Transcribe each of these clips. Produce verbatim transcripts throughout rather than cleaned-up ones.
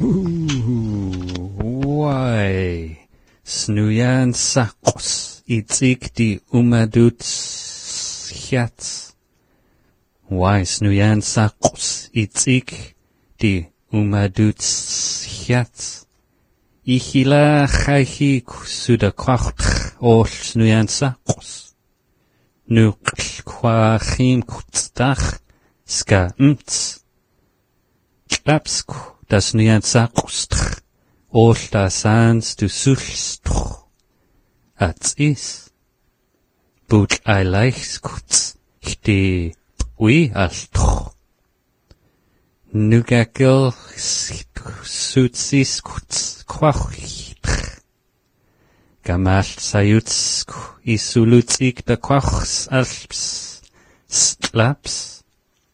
Why, snuyan sakos itzik di umaduts hiats. Why, snuyan sakos itzik di umaduts hiats. Ihila chaihi suda kwacht ol snuyan sakos. Nu kwachim kutzdach ska mts. Klapsku das nuyan sakostr. Ol da sans du sulstr. Ats is. But I likes kuts. Hti ui altr. Nugakil sutsis kuts kwachitr. Gamal sayuts isulutsik da kwachs alps. Slaps.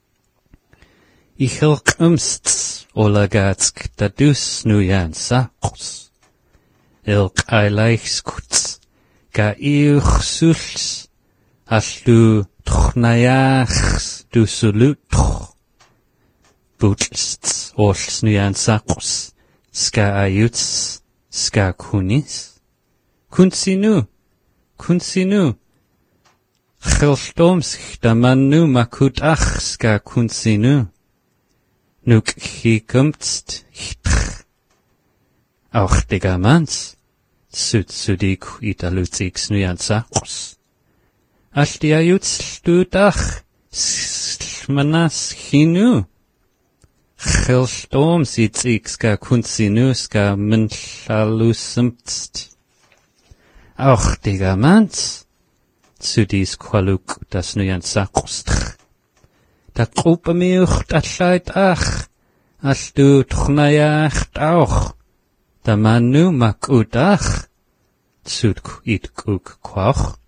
Ichilk umsts. Olagatsk da dus nuyan sakos. Ilk I likes kuts. Ga iuch suls. Allu tchnayachs du sulutch. Butsts ols nuyan sakos. Ska ayuts. Ska kunis. Kunsinu. Kunsinu. Chilstomsk da manu makutach ska kunsinu. Nuk hi kumtst hitr. Auch diga mans. Sut sudik italutsik snuyan sakos. Alti ayuts studach. Slmanas hinu. Chilstom sitsik ska kunsinu ska menchalusumtst. Auch diga mans. Sudis kwaluk das snuyan sakostr. Da gruppe miucht allait ach, all du tchnayach auch, da manu makudach, zut it kuk kwach.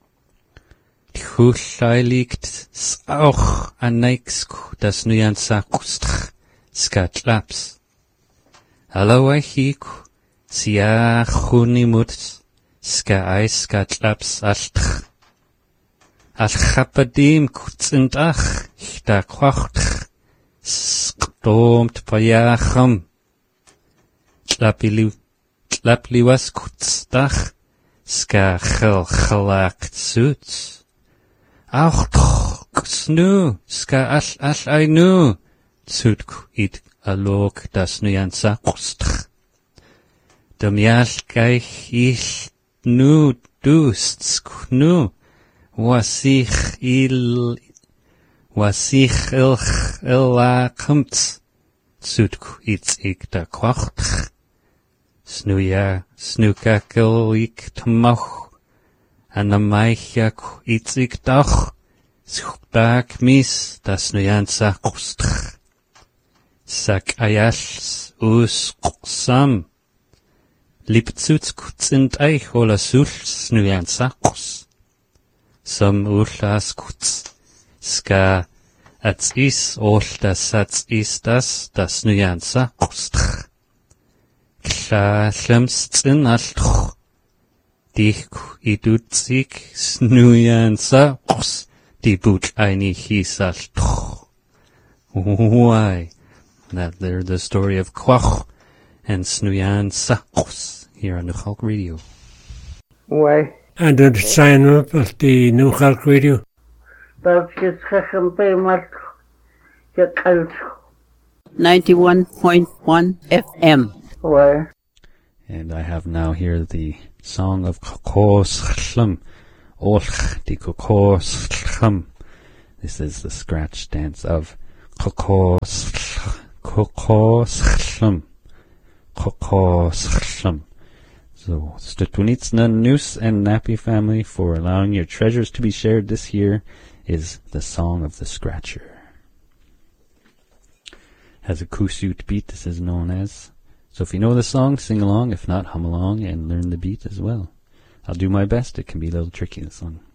Tchullai liegt auch aneiksku das nuyan sakostr, skatlaps. Hallo eichiku, sia chunimut, ska eis skatlaps altr. Al-Chapadim kutzendach, da kwacht, skdomt payacham. Tlapili, tlapliwas kutzdach, ska chel chalakt suits. Auch toch, ksnu, ska al al ainu, zut it alog das nuyan sakostr. Damial gaich ich nu dust sknu. Wasich il, wasich ilch illa kumt, zutk itzig da kwacht, snuya snukakil ik tmoch, anamaikak itzig doch, zukbak mis da snuyan sakostr. Sak ayals us kusam, lipzut kutzend eich ola sul snuyan sakos. Some ullas kuts, ska ats is ol das ats is das das nuyan sakostr. Kla schlemstin altch, dich idutsik snuyan sakos, die but eini his altch. Why? That they're the story of Kwach and Snuyan sakos here on the Chalk Radio. Why? And then sign up at the New Chalk Radio. ninety-one point one F M. Why? And I have now here the song of Kokos Chlum. Olch di Kokos Chlum. This is the scratch dance of Kokos Kokos Chlum. Kokos Chlum. So, Stutwinitsna Noose and Nappy family for allowing your treasures to be shared this year is the Song of the Scratcher. Has a kusut beat, this is known as. So if you know the song, sing along. If not, hum along and learn the beat as well. I'll do my best. It can be a little tricky, the song.